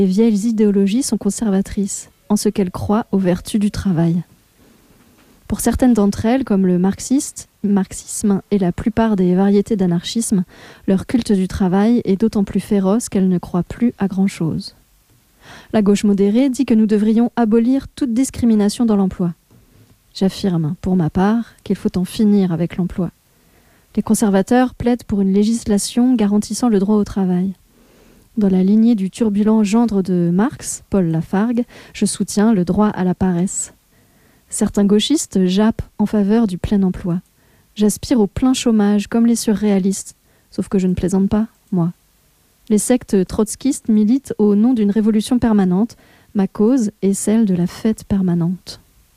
Les vieilles idéologies sont conservatrices, en ce qu'elles croient aux vertus du travail. Pour certaines d'entre elles, comme le marxisme et la plupart des variétés d'anarchisme, leur culte du travail est d'autant plus féroce qu'elles ne croient plus à grand-chose. La gauche modérée dit que nous devrions abolir toute discrimination dans l'emploi. J'affirme, pour ma part, qu'il faut en finir avec l'emploi. Les conservateurs plaident pour une législation garantissant le droit au travail. Dans la lignée du turbulent gendre de Marx, Paul Lafargue, je soutiens le droit à la paresse. Certains gauchistes jappent en faveur du plein emploi. J'aspire au plein chômage, comme les surréalistes, sauf que je ne plaisante pas, moi. Les sectes trotskistes militent au nom d'une révolution permanente. Ma cause est celle de la fête permanente.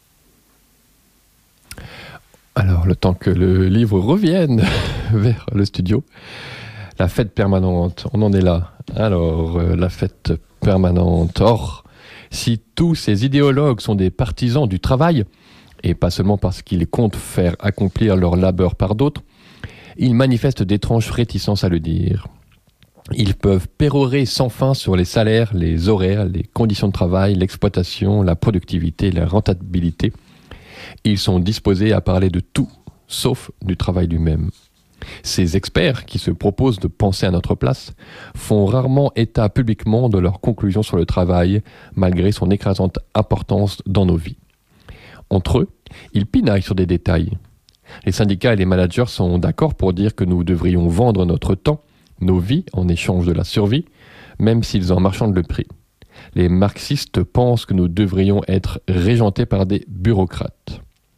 Alors, le temps que le livre revienne vers le studio, la fête permanente, on en est là. Alors, la fête permanente. Or, si tous ces idéologues sont des partisans du travail, et pas seulement parce qu'ils comptent faire accomplir leur labeur par d'autres, ils manifestent d'étranges réticences à le dire. Ils peuvent pérorer sans fin sur les salaires, les horaires, les conditions de travail, l'exploitation, la productivité, la rentabilité. Ils sont disposés à parler de tout, sauf du travail lui-même. Ces experts, qui se proposent de penser à notre place, font rarement état publiquement de leurs conclusions sur le travail, malgré son écrasante importance dans nos vies. Entre eux, ils pinaillent sur des détails. Les syndicats et les managers sont d'accord pour dire que nous devrions vendre notre temps, nos vies, en échange de la survie, même s'ils en marchandent le prix. Les marxistes pensent que nous devrions être régentés par des bureaucrates.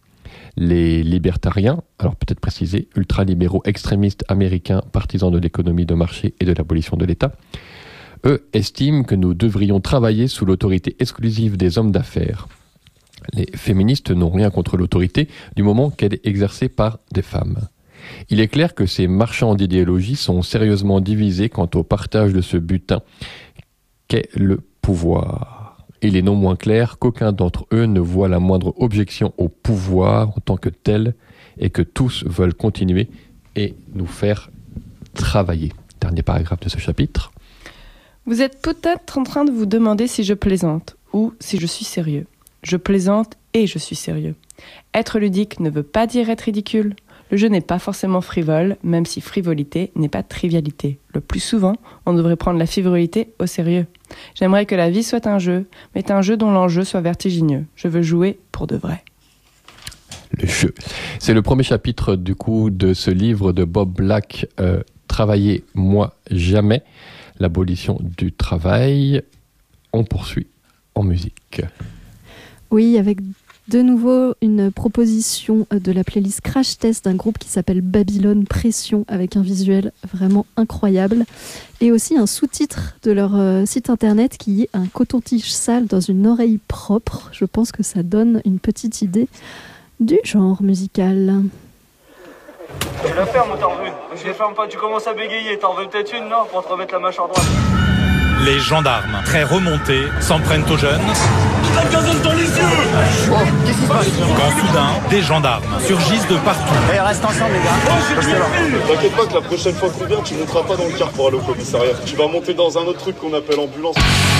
Les libertariens, alors peut-être préciser, ultralibéraux extrémistes américains partisans de l'économie de marché et de l'abolition de l'État, eux estiment que nous devrions travailler sous l'autorité exclusive des hommes d'affaires. Les féministes n'ont rien contre l'autorité du moment qu'elle est exercée par des femmes. Il est clair que ces marchands d'idéologie sont sérieusement divisés quant au partage de ce butin qu'est le pouvoir. Il est non moins clair qu'aucun d'entre eux ne voit la moindre objection au pouvoir en tant que tel et que tous veulent continuer et nous faire travailler. Dernier paragraphe de ce chapitre. Vous êtes peut-être en train de vous demander si je plaisante ou si je suis sérieux. Je plaisante et je suis sérieux. Être ludique ne veut pas dire être ridicule. Le jeu n'est pas forcément frivole, même si frivolité n'est pas trivialité. Le plus souvent, on devrait prendre la frivolité au sérieux. J'aimerais que la vie soit un jeu, mais un jeu dont l'enjeu soit vertigineux. Je veux jouer pour de vrai. Le jeu. C'est le premier chapitre du coup de ce livre de Bob Black, Travailler, moi, jamais. L'abolition du travail. On poursuit en musique. Oui, avec de nouveau une proposition de la playlist Crash Test d'un groupe qui s'appelle Babylone Pression, avec un visuel vraiment incroyable, et aussi un sous-titre de leur site internet qui est un coton-tige sale dans une oreille propre. Je pense que ça donne une petite idée du genre musical. Je la ferme ou t'en veux une? Je les ferme pas, tu commences à bégayer, t'en veux peut-être une, non? Pour te remettre la mâche en droite. Les gendarmes, très remontés, s'en prennent aux jeunes. La gazole dans les yeux! Oh, qu'est-ce qui se passe? Quand soudain, des gendarmes surgissent de partout. Hey, reste ensemble les gars. T'inquiète pas que la prochaine fois qu'on vient, tu monteras pas dans le car pour aller au commissariat. Tu vas monter dans un autre truc qu'on appelle ambulance.